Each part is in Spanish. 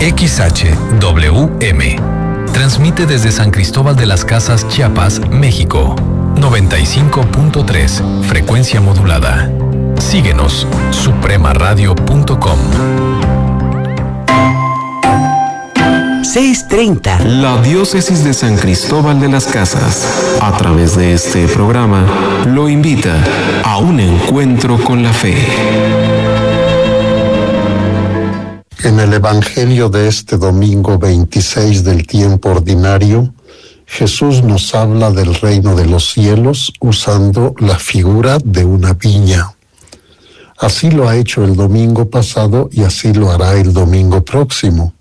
XHWM. Transmite desde San Cristóbal de las Casas, Chiapas, México. 95.3, frecuencia modulada. Síguenos, supremaradio.com. 6:30. La Diócesis de San Cristóbal de las Casas, a través de este programa, lo invita a un encuentro con la fe. En el Evangelio de este domingo 26 del tiempo ordinario, Jesús nos habla del reino de los cielos usando la figura de una viña. Así lo ha hecho el domingo pasado y así lo hará el domingo próximo.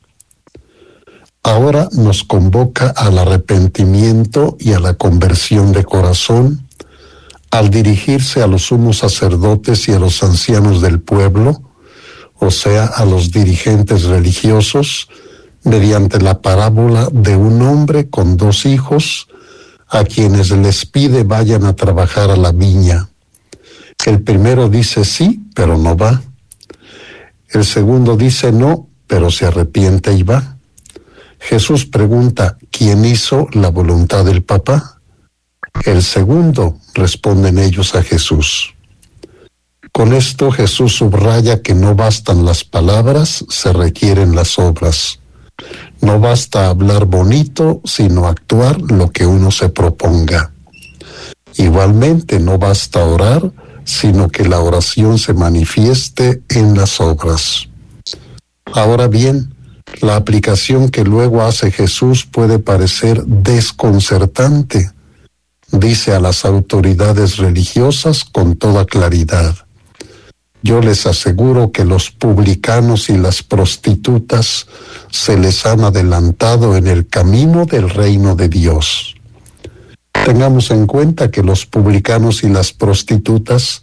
Ahora nos convoca al arrepentimiento y a la conversión de corazón al dirigirse a los sumos sacerdotes y a los ancianos del pueblo, o sea, a los dirigentes religiosos, mediante la parábola de un hombre con 2 hijos, a quienes les pide vayan a trabajar a la viña. El primero dice sí, pero no va. El segundo dice no, pero se arrepiente y va. Jesús pregunta, ¿quién hizo la voluntad del Papá? El segundo, responden ellos a Jesús. Con esto Jesús subraya que no bastan las palabras, se requieren las obras. No basta hablar bonito, sino actuar lo que uno se proponga. Igualmente no basta orar, sino que la oración se manifieste en las obras. Ahora bien, la aplicación que luego hace Jesús puede parecer desconcertante. Dice a las autoridades religiosas con toda claridad: yo les aseguro que los publicanos y las prostitutas se les han adelantado en el camino del reino de Dios. Tengamos en cuenta que los publicanos y las prostitutas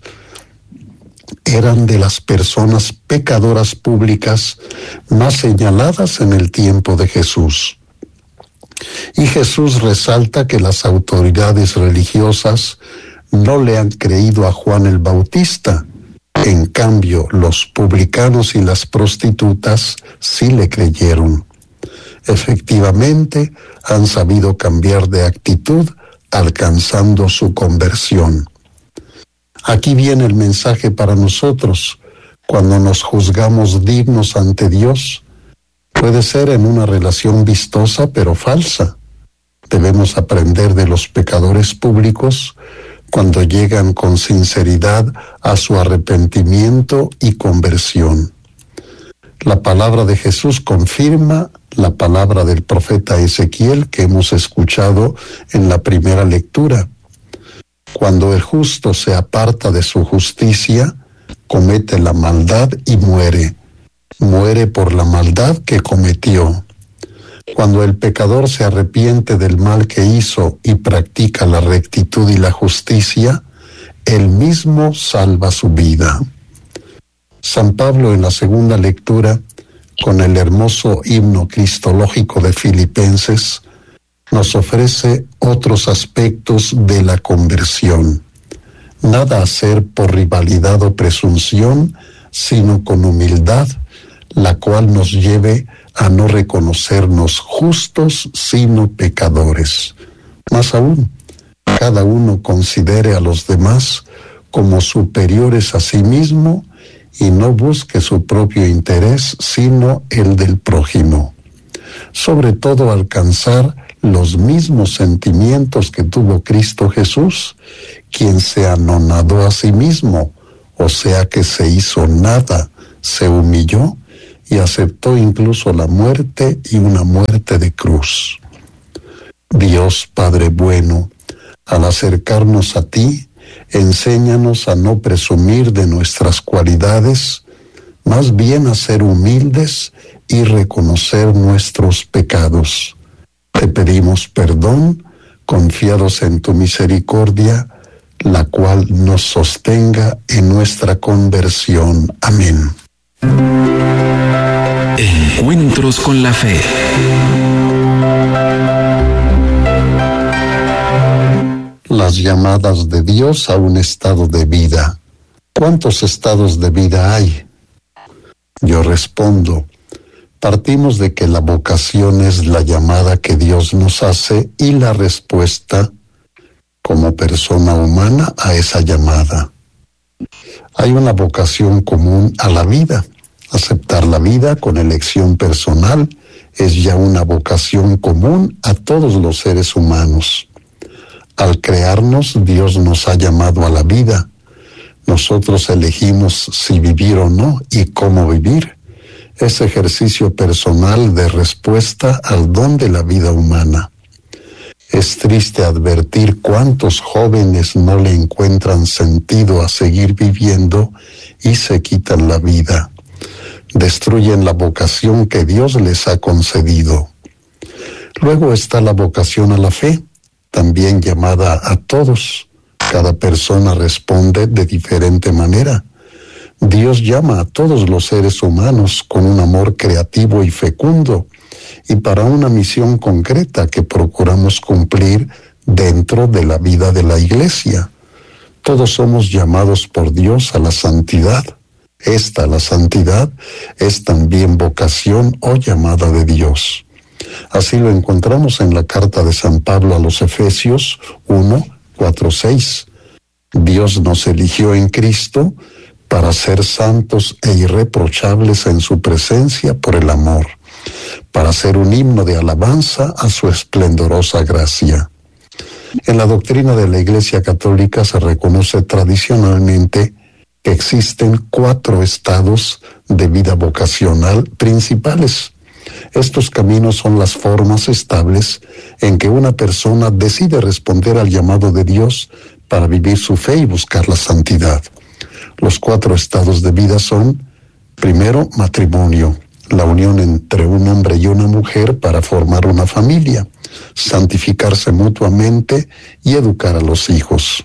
eran de las personas pecadoras públicas más señaladas en el tiempo de Jesús. Y Jesús resalta que las autoridades religiosas no le han creído a Juan el Bautista. En cambio, los publicanos y las prostitutas sí le creyeron. Efectivamente, han sabido cambiar de actitud, alcanzando su conversión. Aquí viene el mensaje para nosotros. Cuando nos juzgamos dignos ante Dios, puede ser en una relación vistosa pero falsa. Debemos aprender de los pecadores públicos cuando llegan con sinceridad a su arrepentimiento y conversión. La palabra de Jesús confirma la palabra del profeta Ezequiel que hemos escuchado en la primera lectura. Cuando el justo se aparta de su justicia, comete la maldad y muere. Muere por la maldad que cometió. Cuando el pecador se arrepiente del mal que hizo y practica la rectitud y la justicia, él mismo salva su vida. San Pablo en la segunda lectura, con el hermoso himno cristológico de Filipenses, nos ofrece otros aspectos de la conversión. Nada hacer por rivalidad o presunción, sino con humildad, la cual nos lleve a no reconocernos justos, sino pecadores. Más aún, cada uno considere a los demás como superiores a sí mismo y no busque su propio interés, sino el del prójimo. Sobre todo alcanzar los mismos sentimientos que tuvo Cristo Jesús, quien se anonadó a sí mismo, o sea que se hizo nada, se humilló y aceptó incluso la muerte y una muerte de cruz. Dios Padre bueno, al acercarnos a ti, enséñanos a no presumir de nuestras cualidades, más bien a ser humildes y reconocer nuestros pecados. Te pedimos perdón, confiados en tu misericordia, la cual nos sostenga en nuestra conversión. Amén. Encuentros con la fe. Las llamadas de Dios a un estado de vida. ¿Cuántos estados de vida hay? Yo respondo, Partimos de que la vocación es la llamada que Dios nos hace y la respuesta como persona humana a esa llamada. Hay una vocación común a la vida. Aceptar la vida con elección personal es ya una vocación común a todos los seres humanos. Al crearnos, Dios nos ha llamado a la vida. Nosotros elegimos si vivir o no y cómo vivir. Es ejercicio personal de respuesta al don de la vida humana. Es triste advertir cuántos jóvenes no le encuentran sentido a seguir viviendo y se quitan la vida. Destruyen la vocación que Dios les ha concedido. Luego está la vocación a la fe, también llamada a todos. Cada persona responde de diferente manera. Dios llama a todos los seres humanos con un amor creativo y fecundo y para una misión concreta que procuramos cumplir dentro de la vida de la Iglesia. Todos somos llamados por Dios a la santidad. La santidad, es también vocación o llamada de Dios. Así lo encontramos en la carta de San Pablo a los Efesios 1:4-6. Dios nos eligió en Cristo para ser santos e irreprochables en su presencia por el amor, para ser un himno de alabanza a su esplendorosa gracia. En la doctrina de la Iglesia Católica se reconoce tradicionalmente que existen 4 estados de vida vocacional principales. Estos caminos son las formas estables en que una persona decide responder al llamado de Dios para vivir su fe y buscar la santidad. Los 4 estados de vida son, primero, matrimonio, la unión entre un hombre y una mujer para formar una familia, santificarse mutuamente y educar a los hijos.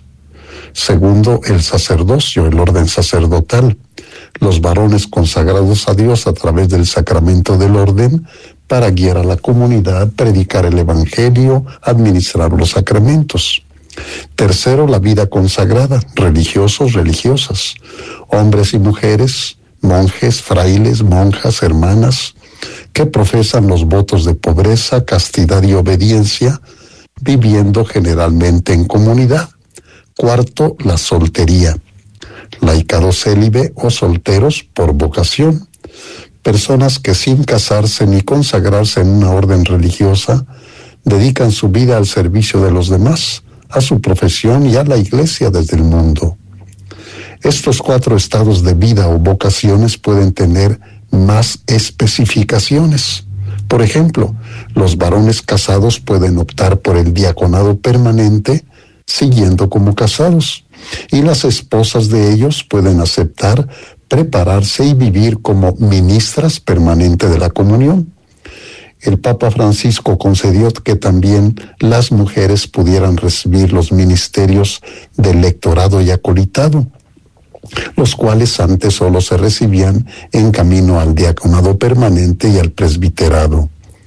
Segundo, el sacerdocio, el orden sacerdotal, los varones consagrados a Dios a través del sacramento del orden para guiar a la comunidad, predicar el evangelio, administrar los sacramentos. Tercero, la vida consagrada, religiosos, religiosas, hombres y mujeres, monjes, frailes, monjas, hermanas, que profesan los votos de pobreza, castidad y obediencia, viviendo generalmente en comunidad. Cuarto, la soltería, laicado célibe o solteros por vocación, personas que sin casarse ni consagrarse en una orden religiosa, dedican su vida al servicio de los demás, a su profesión y a la Iglesia desde el mundo. Estos 4 estados de vida o vocaciones pueden tener más especificaciones. Por ejemplo, los varones casados pueden optar por el diaconado permanente, siguiendo como casados, y las esposas de ellos pueden aceptar prepararse y vivir como ministras permanentes de la comunión. El Papa Francisco concedió que también las mujeres pudieran recibir los ministerios de lectorado y acolitado, los cuales antes solo se recibían en camino al diaconado permanente y al presbiterado.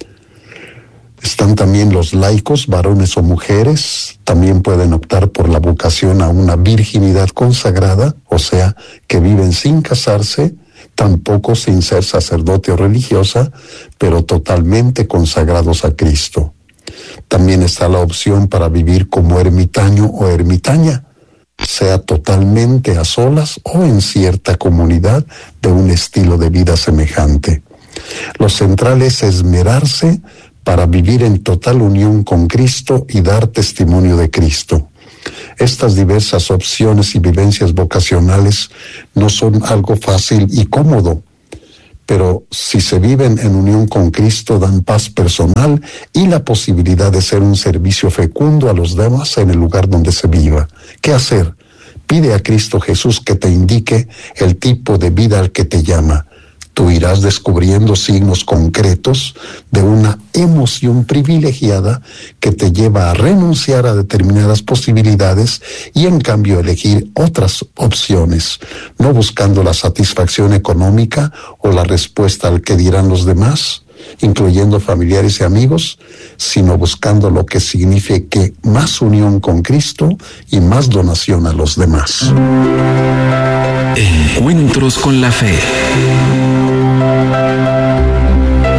Están también los laicos, varones o mujeres, también pueden optar por la vocación a una virginidad consagrada, o sea, que viven sin casarse, tampoco sin ser sacerdote o religiosa, pero totalmente consagrados a Cristo. También está la opción para vivir como ermitaño o ermitaña, sea totalmente a solas o en cierta comunidad de un estilo de vida semejante. Lo central es esmerarse para vivir en total unión con Cristo y dar testimonio de Cristo. Estas diversas opciones y vivencias vocacionales no son algo fácil y cómodo, pero si se viven en unión con Cristo dan paz personal y la posibilidad de ser un servicio fecundo a los demás en el lugar donde se viva. ¿Qué hacer? Pide a Cristo Jesús que te indique el tipo de vida al que te llama. Tú irás descubriendo signos concretos de una emoción privilegiada que te lleva a renunciar a determinadas posibilidades y en cambio elegir otras opciones, no buscando la satisfacción económica o la respuesta al que dirán los demás, incluyendo familiares y amigos, sino buscando lo que signifique más unión con Cristo y más donación a los demás. Encuentros con la fe.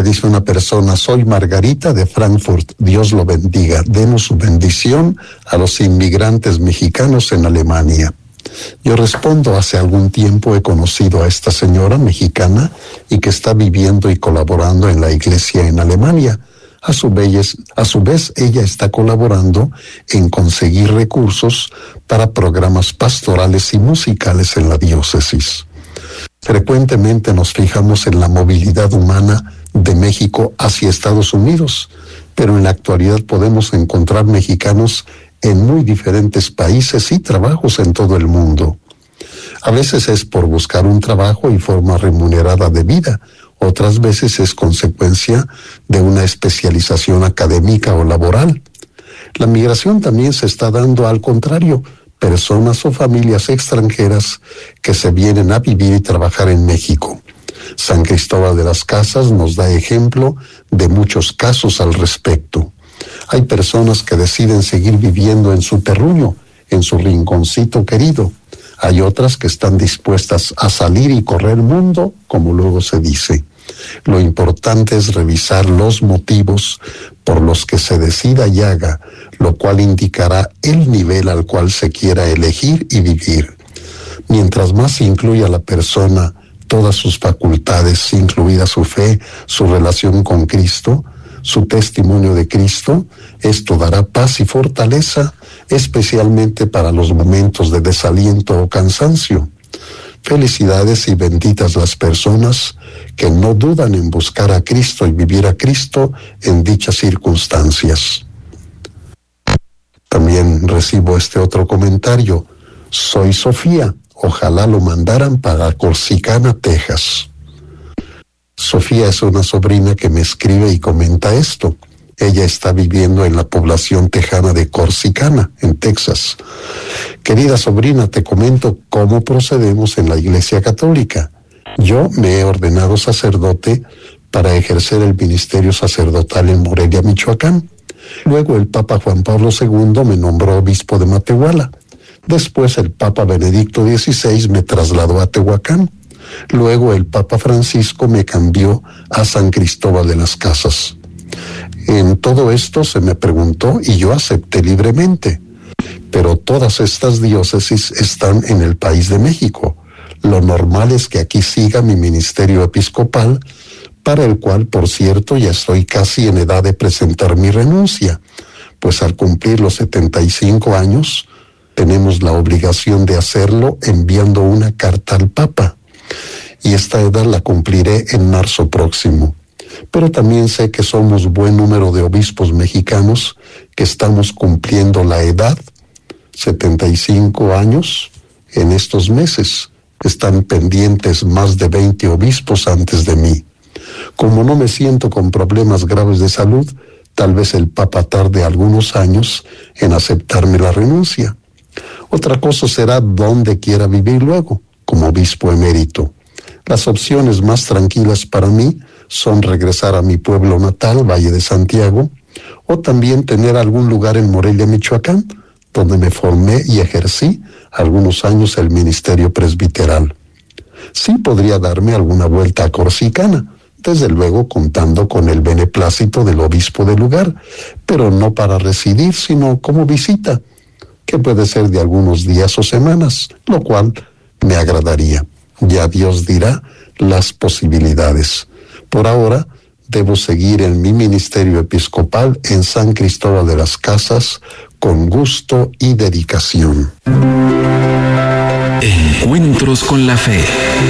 dice una persona: soy Margarita de Frankfurt, Dios lo bendiga. Denos su bendición a los inmigrantes mexicanos en Alemania. Yo respondo: hace algún tiempo he conocido a esta señora mexicana y que está viviendo y colaborando en la iglesia en Alemania. A su vez, ella está colaborando en conseguir recursos para programas pastorales y musicales en la diócesis. Frecuentemente nos fijamos en la movilidad humana de México hacia Estados Unidos, pero en la actualidad podemos encontrar mexicanos en muy diferentes países y trabajos en todo el mundo. A veces es por buscar un trabajo y forma remunerada de vida, otras veces es consecuencia de una especialización académica o laboral. La migración también se está dando al contrario, personas o familias extranjeras que se vienen a vivir y trabajar en México. San Cristóbal de las Casas nos da ejemplo de muchos casos al respecto. Hay personas que deciden seguir viviendo en su terruño, en su rinconcito querido. Hay otras que están dispuestas a salir y correr el mundo, como luego se dice. Lo importante es revisar los motivos por los que se decida y haga, lo cual indicará el nivel al cual se quiera elegir y vivir. Mientras más incluya la persona todas sus facultades, incluida su fe, su relación con Cristo, su testimonio de Cristo, esto dará paz y fortaleza, especialmente para los momentos de desaliento o cansancio. Felicidades y benditas las personas que no dudan en buscar a Cristo y vivir a Cristo en dichas circunstancias. También recibo este otro comentario. Soy Sofía, ojalá lo mandaran para Corsicana, Texas. Sofía es una sobrina que me escribe y comenta esto. Ella está viviendo en la población tejana de Corsicana, en Texas. Querida sobrina, te comento cómo procedemos en la Iglesia Católica. Yo me he ordenado sacerdote para ejercer el ministerio sacerdotal en Morelia, Michoacán. Luego el Papa Juan Pablo II me nombró obispo de Matehuala. Después el Papa Benedicto XVI me trasladó a Tehuacán. Luego el Papa Francisco me cambió a San Cristóbal de las Casas. En todo esto se me preguntó y yo acepté libremente. Pero todas estas diócesis están en el país de México. Lo normal es que aquí siga mi ministerio episcopal, para el cual, por cierto, ya estoy casi en edad de presentar mi renuncia, pues al cumplir los 75 años, tenemos la obligación de hacerlo enviando una carta al Papa. Y esta edad la cumpliré en marzo próximo. Pero también sé que somos buen número de obispos mexicanos que estamos cumpliendo la edad, 75 años, en estos meses. Están pendientes más de 20 obispos antes de mí. Como no me siento con problemas graves de salud, tal vez el Papa tarde algunos años en aceptarme la renuncia. Otra cosa será dónde quiera vivir luego, como obispo emérito. Las opciones más tranquilas para mí son regresar a mi pueblo natal, Valle de Santiago, o también tener algún lugar en Morelia, Michoacán, donde me formé y ejercí algunos años el ministerio presbiteral. Sí podría darme alguna vuelta a Corsicana, desde luego contando con el beneplácito del obispo del lugar, pero no para residir, sino como visita, que puede ser de algunos días o semanas, lo cual me agradaría. Ya Dios dirá las posibilidades. Por ahora, debo seguir en mi ministerio episcopal en San Cristóbal de las Casas con gusto y dedicación. Encuentros con la fe.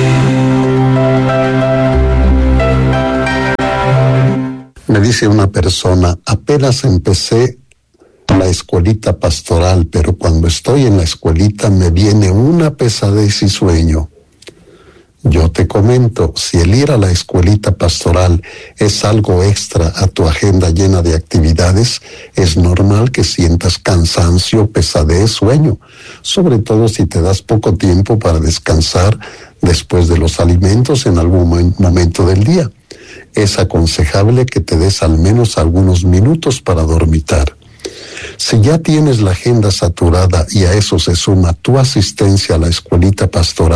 Me dice una persona: apenas empecé la escuelita pastoral, pero cuando estoy en la escuelita me viene una pesadez y sueño. Yo te comento, si el ir a la escuelita pastoral es algo extra a tu agenda llena de actividades, es normal que sientas cansancio, pesadez, sueño, sobre todo si te das poco tiempo para descansar después de los alimentos en algún momento del día. Es aconsejable que te des al menos algunos minutos para dormitar. Si ya tienes la agenda saturada y a eso se suma tu asistencia a la escuelita pastoral,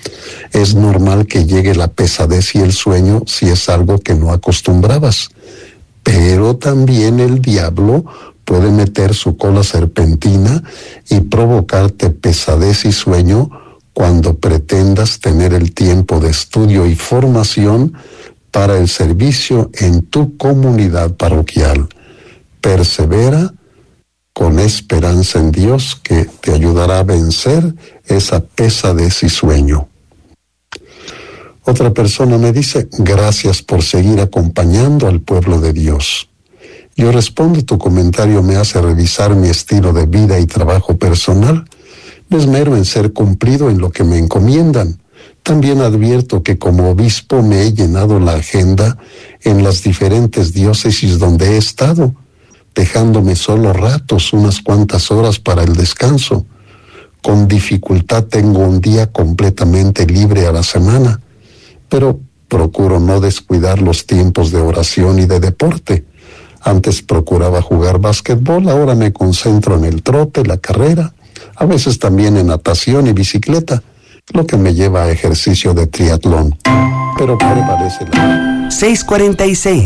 Es normal que llegue la pesadez y el sueño si es algo que no acostumbrabas, pero también el diablo puede meter su cola serpentina y provocarte pesadez y sueño cuando pretendas tener el tiempo de estudio y formación para el servicio en tu comunidad parroquial. Persevera con esperanza en Dios, que te ayudará a vencer esa pesadez y sueño. Otra persona me dice: gracias por seguir acompañando al pueblo de Dios. Yo respondo: tu comentario me hace revisar mi estilo de vida y trabajo personal. Me esmero en ser cumplido en lo que me encomiendan. También advierto que como obispo me he llenado la agenda en las diferentes diócesis donde he estado, dejándome solo ratos, unas cuantas horas para el descanso. Con dificultad tengo un día completamente libre a la semana, pero procuro no descuidar los tiempos de oración y de deporte. Antes procuraba jugar básquetbol, ahora me concentro en el trote, la carrera, a veces también en natación y bicicleta, lo que me lleva a ejercicio de triatlón. Pero prevalece la... 6:46.